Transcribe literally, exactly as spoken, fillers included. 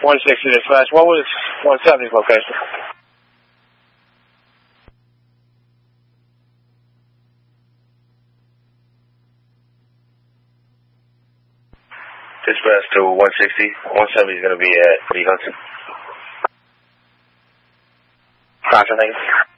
one sixty dispatch. What was one seventy's location? Dispatch to one sixty. one seventy is going to be at Lee Hudson. Gotcha, thank you.